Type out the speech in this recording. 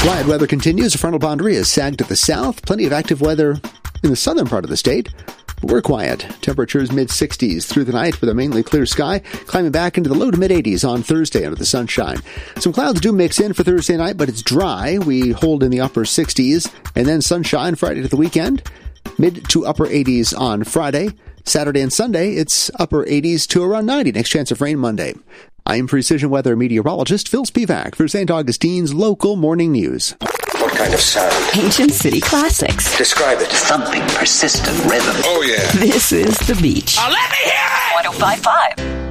Quiet weather continues. A frontal boundary is sagged to the south. Plenty of active weather in the southern part of the state. But we're quiet. Temperatures mid-60s through the night with a mainly clear sky, climbing back into the low to mid-80s on Thursday under the sunshine. Some clouds do mix in for Thursday night, but it's dry. We hold in the upper 60s, and then sunshine Friday to the weekend. Mid to upper 80s on Friday. Saturday and Sunday, it's upper 80s to around 90. Next chance of rain Monday. I'm Precision Weather meteorologist Phil Spivak for St. Augustine's Local Morning News. What kind of sound? Ancient city classics. Describe it. Thumping, persistent rhythm. Oh, yeah. This is The Beach. Let me hear it! 105.5.